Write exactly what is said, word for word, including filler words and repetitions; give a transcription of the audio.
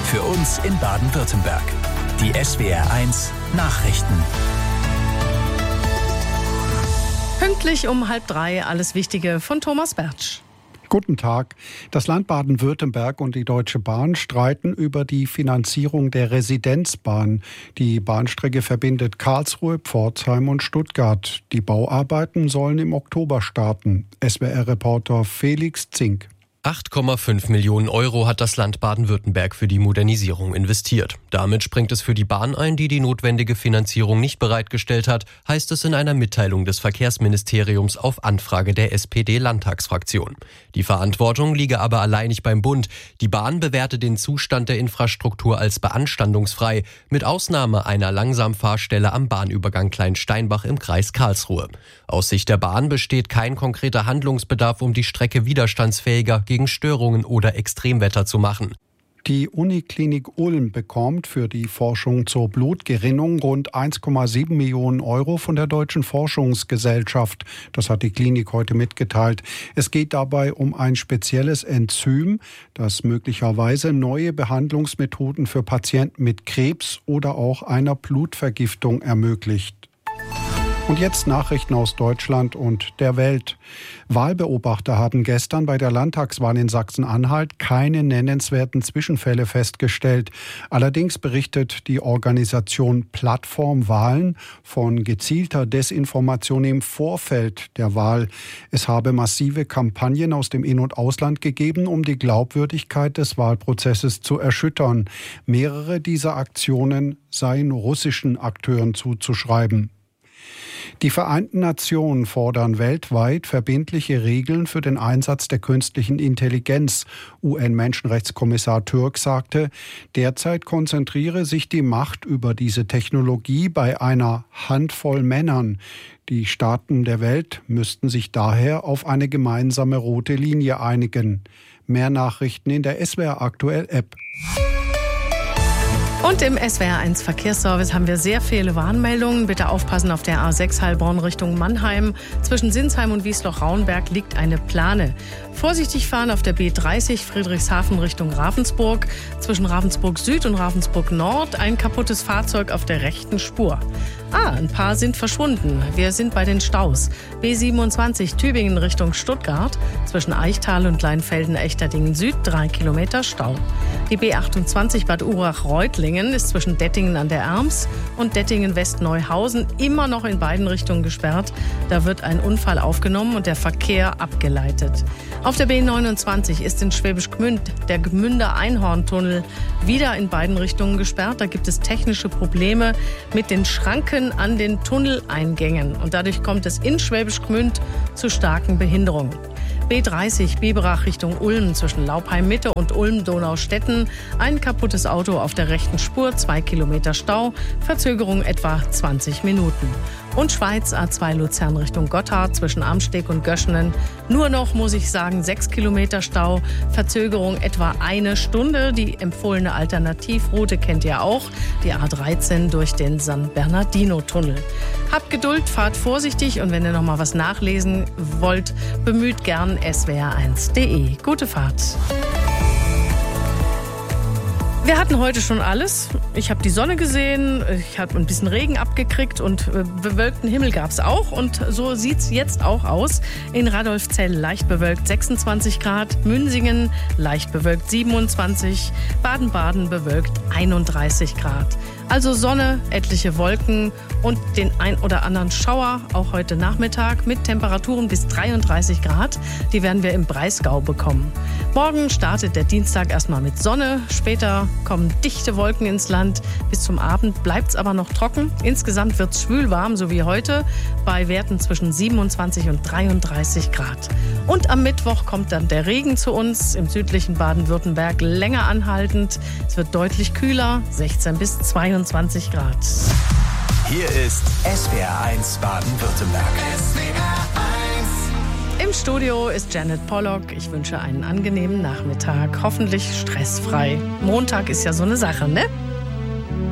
Für uns in Baden-Württemberg. Die S W R eins Nachrichten. Pünktlich um halb drei, alles Wichtige von Thomas Bertsch. Guten Tag. Das Land Baden-Württemberg und die Deutsche Bahn streiten über die Finanzierung der Residenzbahn. Die Bahnstrecke verbindet Karlsruhe, Pforzheim und Stuttgart. Die Bauarbeiten sollen im Oktober starten. S W R-Reporter Felix Zink. acht Komma fünf Millionen Euro hat das Land Baden-Württemberg für die Modernisierung investiert. Damit springt es für die Bahn ein, die die notwendige Finanzierung nicht bereitgestellt hat, heißt es in einer Mitteilung des Verkehrsministeriums auf Anfrage der S P D-Landtagsfraktion. Die Verantwortung liege aber alleinig beim Bund. Die Bahn bewerte den Zustand der Infrastruktur als beanstandungsfrei, mit Ausnahme einer Langsamfahrstelle am Bahnübergang Kleinsteinbach im Kreis Karlsruhe. Aus Sicht der Bahn besteht kein konkreter Handlungsbedarf, um die Strecke widerstandsfähiger gegen Störungen oder Extremwetter zu machen. Die Uniklinik Ulm bekommt für die Forschung zur Blutgerinnung rund eins Komma sieben Millionen Euro von der Deutschen Forschungsgesellschaft. Das hat die Klinik heute mitgeteilt. Es geht dabei um ein spezielles Enzym, das möglicherweise neue Behandlungsmethoden für Patienten mit Krebs oder auch einer Blutvergiftung ermöglicht. Und jetzt Nachrichten aus Deutschland und der Welt. Wahlbeobachter haben gestern bei der Landtagswahl in Sachsen-Anhalt keine nennenswerten Zwischenfälle festgestellt. Allerdings berichtet die Organisation Plattform Wahlen von gezielter Desinformation im Vorfeld der Wahl. Es habe massive Kampagnen aus dem In- und Ausland gegeben, um die Glaubwürdigkeit des Wahlprozesses zu erschüttern. Mehrere dieser Aktionen seien russischen Akteuren zuzuschreiben. Die Vereinten Nationen fordern weltweit verbindliche Regeln für den Einsatz der künstlichen Intelligenz. U N-Menschenrechtskommissar Türk sagte, derzeit konzentriere sich die Macht über diese Technologie bei einer Handvoll Männern. Die Staaten der Welt müssten sich daher auf eine gemeinsame rote Linie einigen. Mehr Nachrichten in der S W R Aktuell App. Und im S W R eins Verkehrsservice haben wir sehr viele Warnmeldungen. Bitte aufpassen, auf der A sechs Heilbronn Richtung Mannheim. Zwischen Sinsheim und Wiesloch-Rauenberg liegt eine Plane. Vorsichtig fahren auf der B dreißig Friedrichshafen Richtung Ravensburg. Zwischen Ravensburg Süd und Ravensburg Nord ein kaputtes Fahrzeug auf der rechten Spur. Ah, ein paar sind verschwunden. Wir sind bei den Staus. B siebenundzwanzig Tübingen Richtung Stuttgart. Zwischen Eichtal und Leinfelden-Echterdingen Süd drei Kilometer Stau. Die B achtundzwanzig Bad Urach-Reutlingen ist zwischen Dettingen an der Erms und Dettingen-West-Neuhausen immer noch in beiden Richtungen gesperrt. Da wird ein Unfall aufgenommen und der Verkehr abgeleitet. Auf der B neunundzwanzig ist in Schwäbisch Gmünd der Gmünder Einhorntunnel wieder in beiden Richtungen gesperrt. Da gibt es technische Probleme mit den Schranken an den Tunneleingängen. Und dadurch kommt es in Schwäbisch Gmünd zu starken Behinderungen. B dreißig Biberach Richtung Ulm zwischen Laubheim-Mitte und Ulm-Donaustetten. Ein kaputtes Auto auf der rechten Spur, zwei Kilometer Stau, Verzögerung etwa zwanzig Minuten. Und Schweiz A zwei Luzern Richtung Gotthard zwischen Amsteg und Göschenen. Nur noch, muss ich sagen, sechs Kilometer Stau, Verzögerung etwa eine Stunde. Die empfohlene Alternativroute kennt ihr auch, die A dreizehn durch den San Bernardino-Tunnel. Habt Geduld, fahrt vorsichtig und wenn ihr noch mal was nachlesen wollt, bemüht gern S W R eins punkt de. Gute Fahrt. Wir hatten heute schon alles. Ich habe die Sonne gesehen, ich habe ein bisschen Regen abgekriegt und bewölkten Himmel gab es auch. Und so sieht es jetzt auch aus. In Radolfzell leicht bewölkt sechsundzwanzig Grad, Münsingen leicht bewölkt siebenundzwanzig, Baden-Baden bewölkt einunddreißig Grad. Also Sonne, etliche Wolken und den ein oder anderen Schauer, auch heute Nachmittag mit Temperaturen bis dreiunddreißig Grad. Die werden wir im Breisgau bekommen. Morgen startet der Dienstag erstmal mit Sonne. Später kommen dichte Wolken ins Land. Bis zum Abend bleibt es aber noch trocken. Insgesamt wird es schwülwarm, so wie heute, bei Werten zwischen siebenundzwanzig und dreiunddreißig Grad. Und am Mittwoch kommt dann der Regen zu uns, im südlichen Baden-Württemberg länger anhaltend. Es wird deutlich kühler, sechzehn bis zweiundzwanzig Grad. Hier ist S W R eins Baden-Württemberg. S W R eins. Im Studio ist Janet Pollock. Ich wünsche einen angenehmen Nachmittag, hoffentlich stressfrei. Montag ist ja so eine Sache, ne?